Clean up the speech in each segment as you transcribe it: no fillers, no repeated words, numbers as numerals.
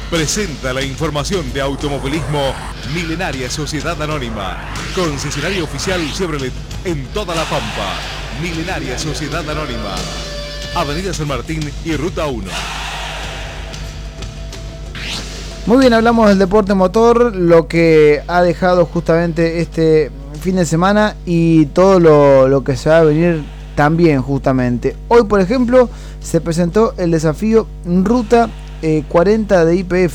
presenta la información de automovilismo Milenaria Sociedad Anónima, concesionario oficial Chevrolet en toda La Pampa. Milenaria Sociedad Anónima, Avenida San Martín y Ruta 1. Muy bien, hablamos del deporte motor, lo que ha dejado justamente este fin de semana y todo lo que se va a venir también justamente. Hoy, por ejemplo, se presentó el desafío Ruta 40 de IPF.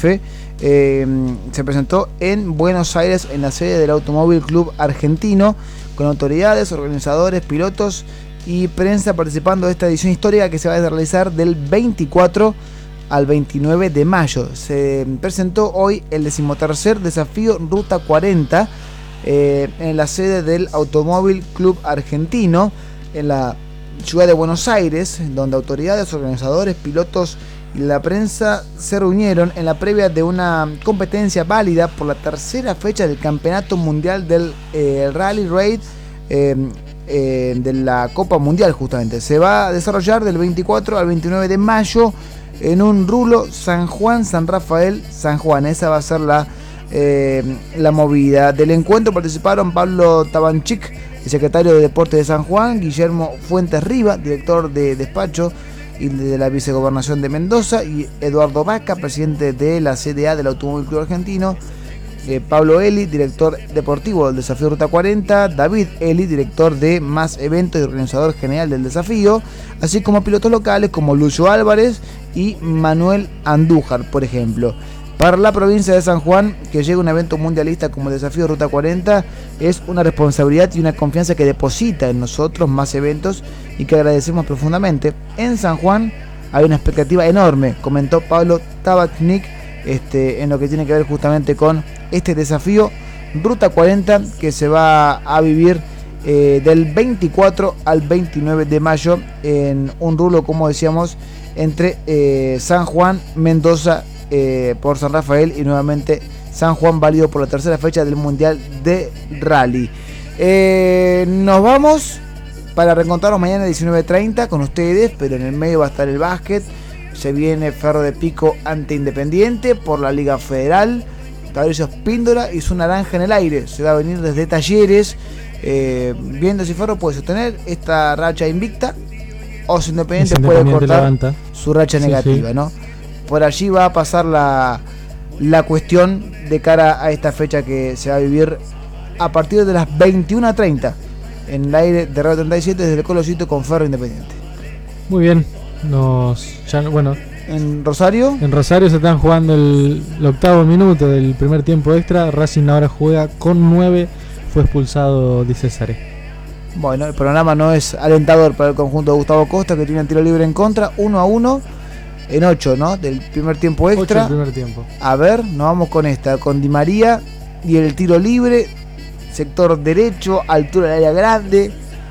Se presentó en Buenos Aires, en la sede del Automóvil Club Argentino, con autoridades, organizadores, pilotos y prensa participando de esta edición histórica que se va a realizar del 24 al 29 de mayo. Se presentó hoy el 13º desafío Ruta 40 en la sede del Automóvil Club Argentino, en la ciudad de Buenos Aires, donde autoridades, organizadores, pilotos y la prensa se reunieron en la previa de una competencia válida por la tercera fecha del Campeonato Mundial del Rally Raid de la Copa Mundial. Justamente se va a desarrollar del 24 al 29 de mayo en un rulo San Juan, San Rafael, San Juan. Esa va a ser la movida. Del encuentro participaron Pablo Tabanchik, el secretario de Deportes de San Juan, Guillermo Fuentes Riva, director de despacho y de la vicegobernación de Mendoza, y Eduardo Vaca, presidente de la CDA del Automóvil Club Argentino, Pablo Eli, director deportivo del desafío Ruta 40, David Eli, director de Más Eventos y organizador general del desafío, así como pilotos locales como Lucio Álvarez y Manuel Andújar, por ejemplo. Para la provincia de San Juan, que llegue un evento mundialista como el desafío Ruta 40 es una responsabilidad y una confianza que deposita en nosotros Más Eventos y que agradecemos profundamente. En San Juan hay una expectativa enorme, comentó Pablo Tabachnik, en lo que tiene que ver justamente con este desafío Ruta 40 que se va a vivir del 24 al 29 de mayo en un rulo, como decíamos, entre San Juan, Mendoza, por San Rafael y nuevamente San Juan, válido por la tercera fecha del Mundial de Rally. Nos vamos para reencontrarnos mañana a 19:30 con ustedes, pero en el medio va a estar el básquet. Se viene Ferro de Pico ante Independiente por la Liga Federal. Fabricio Píndora y su naranja en el aire. Se va a venir desde Talleres, viendo si Ferro puede sostener esta racha invicta o si Independiente puede cortar levanta su racha negativa, sí. ¿No? Por allí va a pasar la cuestión de cara a esta fecha que se va a vivir a partir de las 21:30 en el aire de Radio 37 desde el Colosito con Ferro Independiente. Muy bien. En Rosario se están jugando el octavo minuto del primer tiempo extra. Racing ahora juega con 9. Fue expulsado Di Césare. Bueno, el programa no es alentador para el conjunto de Gustavo Costa, que tiene el tiro libre en contra. 1-1 en 8, ¿no? Del primer tiempo extra. 8 del primer tiempo. A ver, nos vamos con esta, con Di María y el tiro libre, sector derecho, altura del área grande.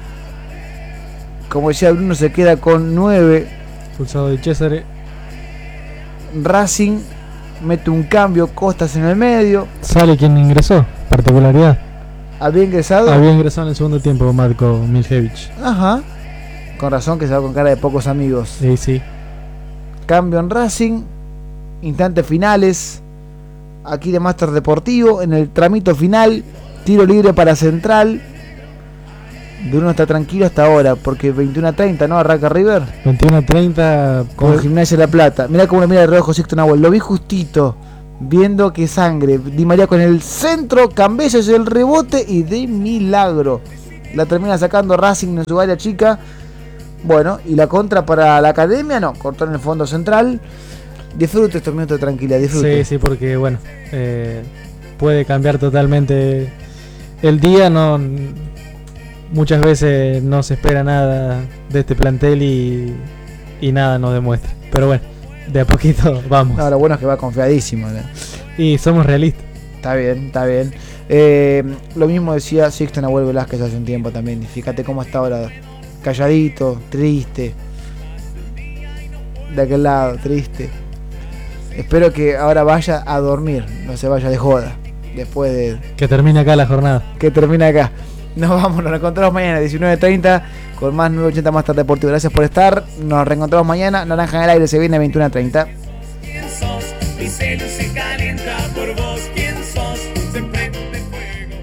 Como decía Bruno, se queda con 9. Expulsado Di Césare. Racing mete un cambio, Costas en el medio. Sale quien ingresó, particularidad. ¿Había ingresado? Había ingresado en el segundo tiempo Marko Miljevic. Ajá. Con razón que se va con cara de pocos amigos. Sí. Cambio en Racing. Instantes finales. Aquí de Máster Deportivo. En el tramito final. Tiro libre para Central. Bruno está tranquilo hasta ahora, porque 21:30, ¿no? Arranca River. 21:30 con Gimnasia de La Plata. Mirá cómo le mira el reloj Sixto Nahuel. Lo vi justito, viendo que sangre. Di María con el centro, Cambeses el rebote y de milagro la termina sacando Racing en su área chica. Bueno, y la contra para la Academia, no, cortó en el fondo central. Disfrute estos minutos de tranquilidad, disfrute. Sí, porque bueno, puede cambiar totalmente el día, no. Muchas veces no se espera nada de este plantel y nada nos demuestra. Pero bueno, de a poquito vamos. No, lo bueno es que va confiadísimo, ¿no? Y somos realistas. Está bien. Lo mismo decía Sixto Nahuel Velázquez hace un tiempo también. Y fíjate cómo está ahora, calladito, triste. De aquel lado, triste. Espero que ahora vaya a dormir, no se vaya de joda. Después de... Que termine acá la jornada. Que termine acá. Nos vamos, nos reencontramos mañana a 19:30 con más 980 Máster Deportivo. Gracias por estar. Nos reencontramos mañana. Naranja en el aire se viene a 21:30. Mi celu se calienta por vos. ¿Quién sos? Se prende fuego.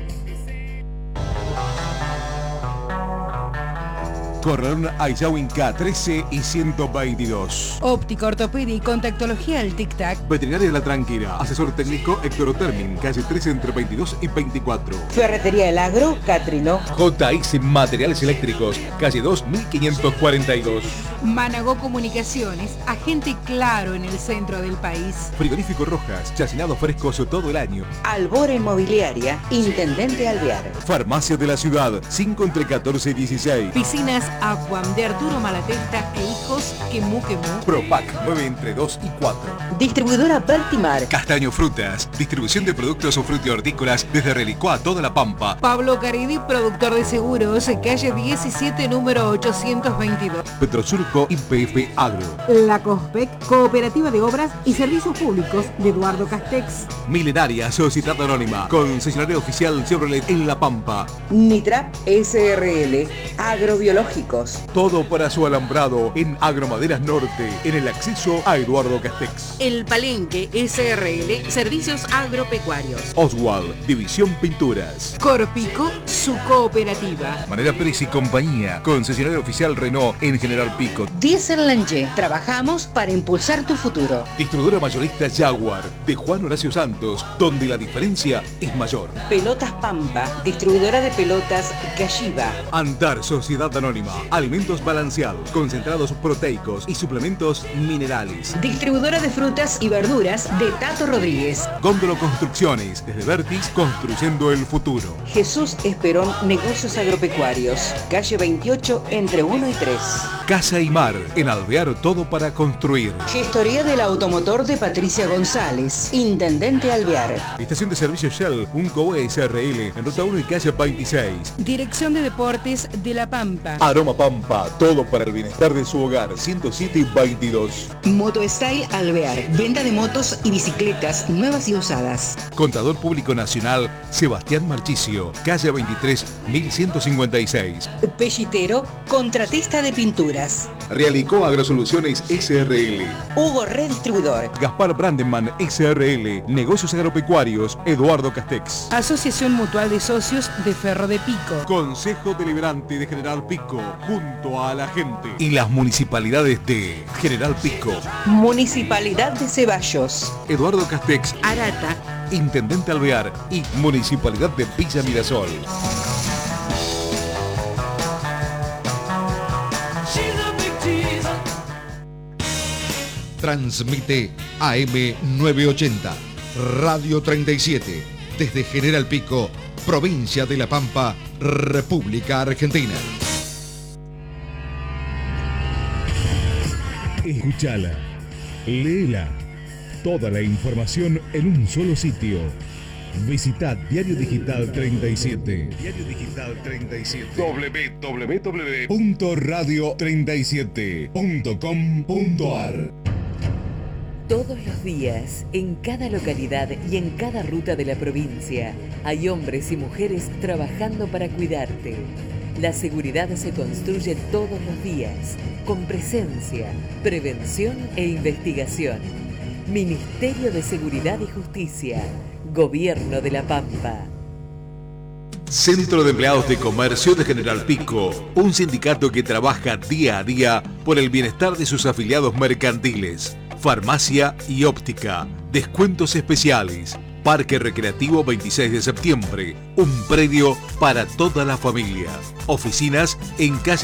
Corralón Ayawin K13 y 122. Óptica, ortopedia y contactología al tic-tac. Veterinaria La Tranquila. Asesor técnico Héctor Termin. Calle 13 entre 22 y 24. Ferretería El Agro, Catrino. JX Materiales Eléctricos. Calle 2, 1542. Managó Comunicaciones, agente claro en el centro del país. Frigorífico Rojas. Chacinado frescos todo el año. Albora Inmobiliaria, Intendente Alvear. Farmacia de la Ciudad. 5 entre 14 y 16. Piscinas Aquam de Arturo Malatesta e hijos Quemú. Propac 9 entre 2 y 4. Distribuidora Baltimar. Castaño Frutas. Distribución de productos o frutihortícolas desde Relicó a toda la Pampa. Pablo Caridi, productor de seguros, calle 17, número 822. Petrosurco y PF Agro. La COSPEC, Cooperativa de Obras y Servicios Públicos de Eduardo Castex. Milenaria Sociedad Anónima. Concesionario oficial Chevrolet en La Pampa. Nitrap SRL, Agrobiológicos. Todo para su alambrado en Agromaderas Norte, en el acceso a Eduardo Castex. El Palenque SRL, Servicios Agropecuarios. Oswald, División Pinturas. Corpico, su cooperativa. Manera Pérez y Compañía. Concesionario oficial Renault en General Pico. Diesel Lange, trabajamos para impulsar tu futuro. Distribuidora mayorista Jaguar de Juan Horacio Santos, donde la diferencia es mayor. Pelotas Pampa, distribuidora de pelotas Galliva. Antar Sociedad Anónima. Alimentos balanceados, concentrados proteicos y suplementos minerales. Distribuidora de frutas y verduras de Tato Rodríguez. Góndolo Construcciones, desde Vertis, construyendo el futuro. Jesús Esperón, Negocios Agropecuarios. Calle 28, entre 1 y 3. Casa y Mar, en Alvear, todo para construir. Gestoría del automotor de Patricia González, Intendente Alvear. Estación de servicio Shell, un Coe SRL, en Ruta 1 y calle 26. Dirección de Deportes de La Pampa. Aroma Pampa, todo para el bienestar de su hogar, 107 y 22. Moto Style Alvear, venta de motos y bicicletas nuevas y usadas. Contador Público Nacional, Sebastián Marchicio, calle 23, 1156. Pellitero, contratista de pinturas. Realicó Agrosoluciones SRL. Hugo Redistribuidor. Gaspar Brandenman SRL, Negocios Agropecuarios, Eduardo Castex. Asociación Mutual de Socios de Ferro de Pico. Consejo Deliberante de General Pico, junto a la gente. Y las municipalidades de General Pico, Municipalidad de Ceballos. Eduardo Castex, Arata. Intendente Alvear y Municipalidad de Villa Mirasol. Transmite AM 980, Radio 37, desde General Pico, provincia de La Pampa, República Argentina. Escúchala, léela, toda la información en un solo sitio. Visita Diario Digital 37. Diario Digital 37. www.radio37.com.ar. Todos los días, en cada localidad y en cada ruta de la provincia, hay hombres y mujeres trabajando para cuidarte. La seguridad se construye todos los días, con presencia, prevención e investigación. Ministerio de Seguridad y Justicia, Gobierno de La Pampa. Centro de Empleados de Comercio de General Pico, un sindicato que trabaja día a día por el bienestar de sus afiliados mercantiles. Farmacia y óptica, descuentos especiales, Parque Recreativo 26 de septiembre, un predio para toda la familia. Oficinas en calle